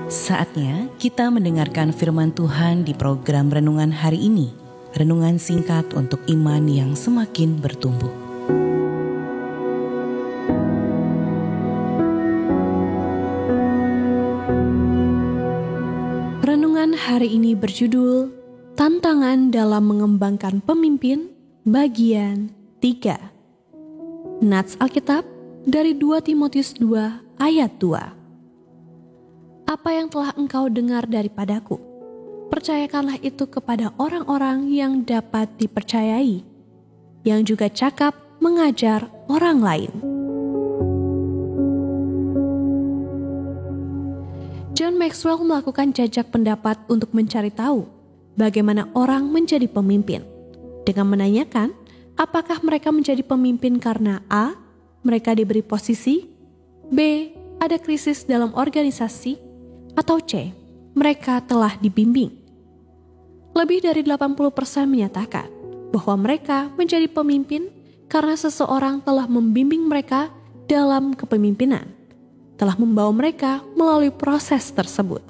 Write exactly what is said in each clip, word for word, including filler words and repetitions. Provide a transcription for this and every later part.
Saatnya kita mendengarkan firman Tuhan di program Renungan hari ini. Renungan singkat untuk iman yang semakin bertumbuh. Renungan hari ini berjudul Tantangan dalam Mengembangkan Pemimpin, bagian tiga. Nats Alkitab dari dua Timotius dua ayat dua. Apa yang telah engkau dengar daripadaku, percayakanlah itu kepada orang-orang yang dapat dipercayai, yang juga cakap mengajar orang lain. John Maxwell melakukan jajak pendapat untuk mencari tahu bagaimana orang menjadi pemimpin, dengan menanyakan apakah mereka menjadi pemimpin karena A. mereka diberi posisi, B. ada krisis dalam organisasi, atau C. mereka telah dibimbing. Lebih dari delapan puluh persen menyatakan bahwa mereka menjadi pemimpin karena seseorang telah membimbing mereka dalam kepemimpinan, telah membawa mereka melalui proses tersebut.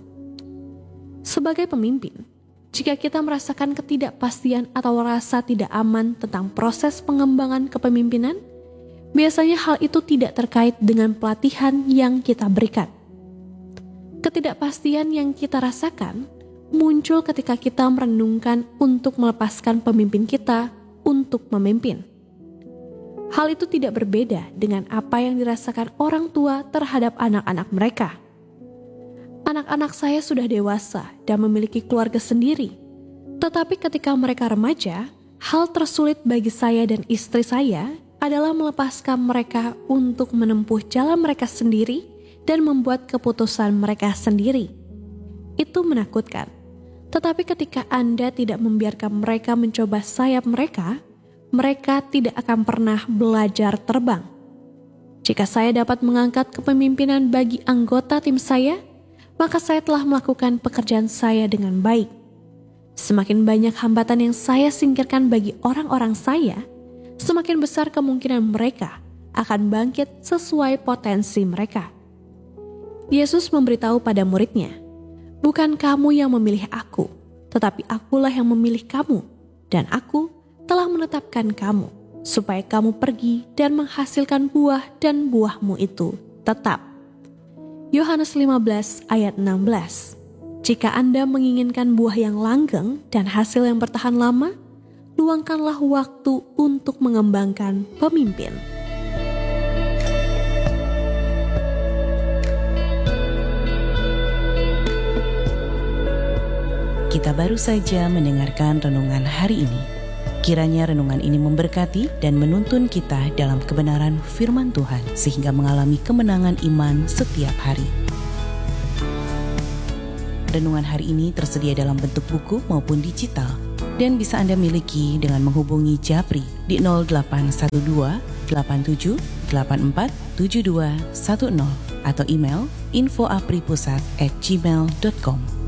Sebagai pemimpin, jika kita merasakan ketidakpastian atau rasa tidak aman tentang proses pengembangan kepemimpinan, biasanya hal itu tidak terkait dengan pelatihan yang kita berikan. Ketidakpastian yang kita rasakan muncul ketika kita merenungkan untuk melepaskan pemimpin kita untuk memimpin. Hal itu tidak berbeda dengan apa yang dirasakan orang tua terhadap anak-anak mereka. Anak-anak saya sudah dewasa dan memiliki keluarga sendiri, tetapi ketika mereka remaja, hal tersulit bagi saya dan istri saya adalah melepaskan mereka untuk menempuh jalan mereka sendiri dan membuat keputusan mereka sendiri. Itu menakutkan. Tetapi ketika Anda tidak membiarkan mereka mencoba sayap mereka, mereka tidak akan pernah belajar terbang. Jika saya dapat mengangkat kepemimpinan bagi anggota tim saya, maka saya telah melakukan pekerjaan saya dengan baik. Semakin banyak hambatan yang saya singkirkan bagi orang-orang saya, semakin besar kemungkinan mereka akan bangkit sesuai potensi mereka. Yesus memberitahu pada muridnya, "Bukan kamu yang memilih aku, tetapi akulah yang memilih kamu, dan aku telah menetapkan kamu, supaya kamu pergi dan menghasilkan buah dan buahmu itu tetap." Yohanes lima belas ayat enam belas. Jika Anda menginginkan buah yang langgeng dan hasil yang bertahan lama, luangkanlah waktu untuk mengembangkan pemimpin. Kita baru saja mendengarkan renungan hari ini. Kiranya renungan ini memberkati dan menuntun kita dalam kebenaran firman Tuhan sehingga mengalami kemenangan iman setiap hari. Renungan hari ini tersedia dalam bentuk buku maupun digital dan bisa Anda miliki dengan menghubungi Japri di nol delapan satu dua delapan tujuh delapan empat tujuh dua satu nol atau email info apripusat at gmail dot com.